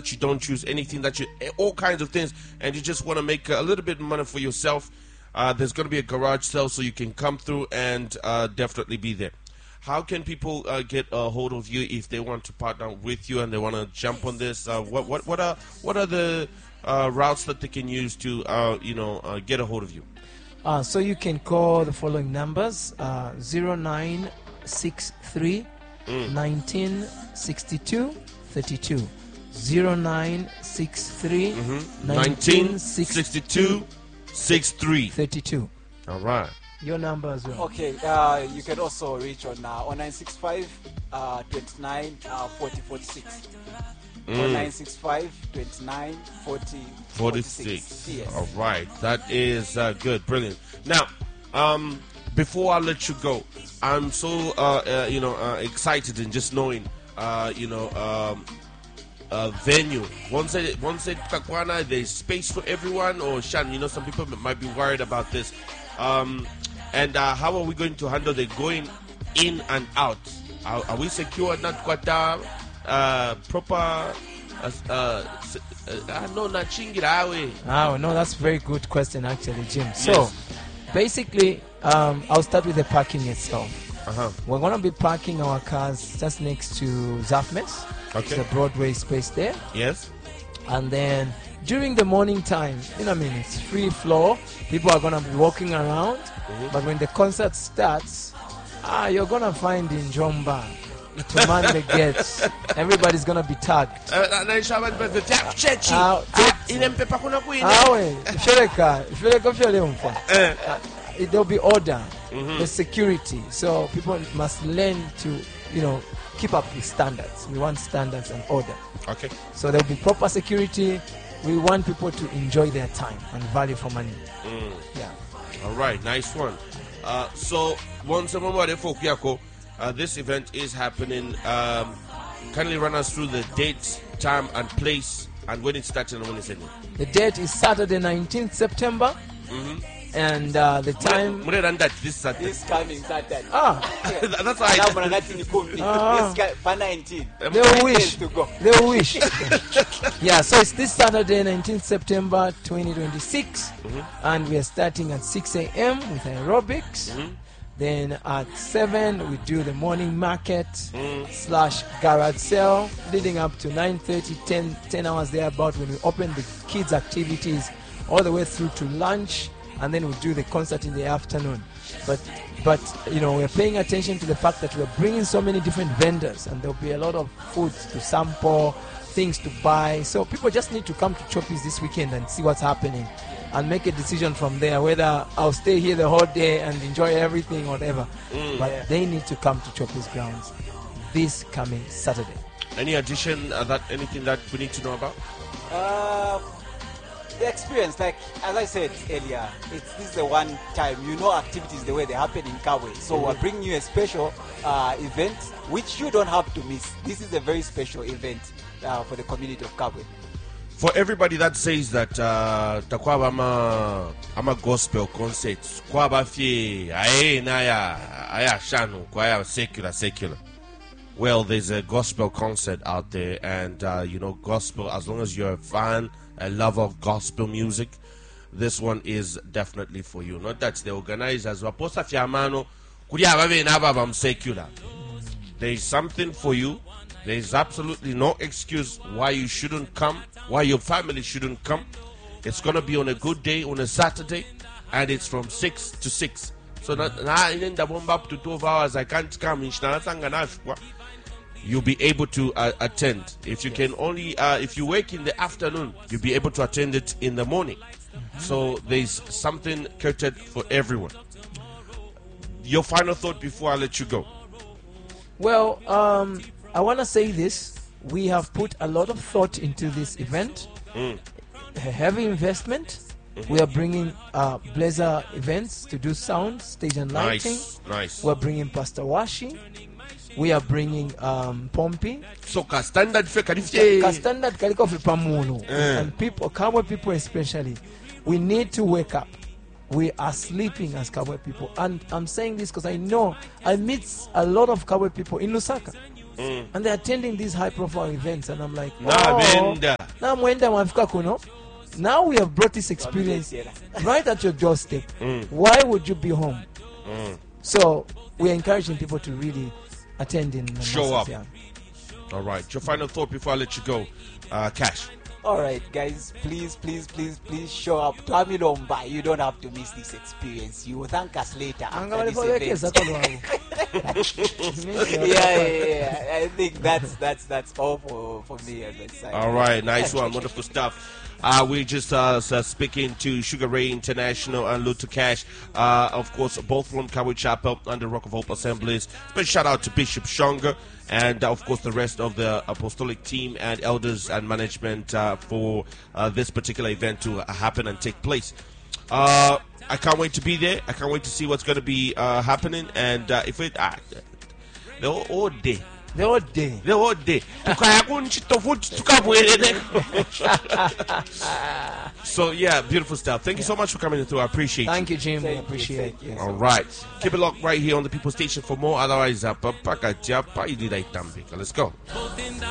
that you don't use, anything that you, all kinds of things, and you just want to make a little bit of money for yourself, there's going to be a garage sale, so you can come through and definitely be there. How can people get a hold of you if they want to partner with you and they want to jump on this? What are the routes that they can use to get a hold of you? So you can call the following numbers: 0963 1962 32. 0963 1962 63 32. All right. Your number as well. Okay, you can also reach on 0965 29 40 46. 0965 29 40 46. Yes. All right, that is good, brilliant. Now, before I let you go, I'm so excited in just knowing venue. Once it Kakwana, there's space for everyone, or Shan, some people might be worried about this. And how are we going to handle the going in and out? Are we secure? Not quite proper. No, that's a very good question, actually, Jim. So, basically, I'll start with the parking itself. We're going to be parking our cars just next to Zafmes. Okay. It's a Broadway space there. Yes. And then during the morning time, it's free floor. People are going to be walking around. But when the concert starts, you're going to find in Jomba to man the gates. There's going to be tagged. There'll be order, the security. So people must learn to, keep up with standards. We want standards and order. Okay. So there'll be proper security. We want people to enjoy their time and value for money. Yeah. All right, nice one. So once a moment, this event is happening. Kindly run us through the date, time, and place, and when it starts and when it's ending. The date is Saturday, 19th September. And the time. This coming Saturday. That's why. They wish. Yeah, so it's this Saturday, 19th September 2026. And we are starting at 6 a.m. with aerobics. Then at 7 we do the morning market / garage sale, leading up to 9:30, 10 hours thereabout, when we open the kids' activities all the way through to lunch. And then we do the concert in the afternoon. But we're paying attention to the fact that we're bringing so many different vendors, and there'll be a lot of foods to sample, things to buy. So people just need to come to Choppies this weekend and see what's happening, and make a decision from there whether I'll stay here the whole day and enjoy everything or whatever. But they need to come to Choppies grounds this coming Saturday. Any addition, anything that we need to know about? The experience, like as I said earlier, this is the one time activities the way they happen in Kabwe. So we're bringing you a special event which you don't have to miss. This is a very special event for the community of Kabwe. For everybody that says that takwaba ama gospel concerts, kwaba fie aye aya shanu kwaya secular. Well, there's a gospel concert out there, and gospel, as long as you're a fan, a lover of gospel music, this one is definitely for you. Not that the organizers were posta fiamano kuria babe na baba secular. There is something for you. There is absolutely no excuse why you shouldn't come, why your family shouldn't come. It's going to be on a good day, on a Saturday, and it's from 6 to 6. So in the bomb up to 12 hours, I can't come. You'll be able to attend. If you can only, if you work in the afternoon, you'll be able to attend it in the morning. So there's something catered for everyone. Your final thought before I let you go? Well, I want to say this. We have put a lot of thought into this event. A heavy investment. We are bringing Blazer events to do sound, stage and lighting. Nice. We're bringing Pastor Washi. We are bringing Pompi. So standard Standard kaliko pamuno. And people, Kabwe people especially, we need to wake up. We are sleeping as Kabwe people. And I'm saying this because I know I meet a lot of Kabwe people in Lusaka. and they're attending these high-profile events, and I'm like, Nabenda. now mwenda mwafika kuno. Now we have brought this experience right at your doorstep. Why would you be home? So we're encouraging people to really attend in the Show masses, up. All right. Your final thought before I let you go, Cash. All right, guys, please show up. Twamilomba, you don't have to miss this experience. You will thank us later after this event. Yeah. I think that's all for me on that side. All right, nice one, wonderful stuff. We're just speaking to Sugar Ray International and Luther Cash, of course, both from Calvary Chapel and the Rock of Hope Assemblies. Special shout out to Bishop Shonga and, of course, the rest of the apostolic team and elders and management for this particular event to happen and take place. I can't wait to be there. I can't wait to see what's going to be happening. And if it, the whole day. The whole day. The whole day. So, yeah, beautiful stuff. Thank you so much for coming through. I appreciate you. Thank you, Jim. We Thank you, appreciate thank you. it. All right. Keep it locked right here on the People Station for more. Otherwise, let's go.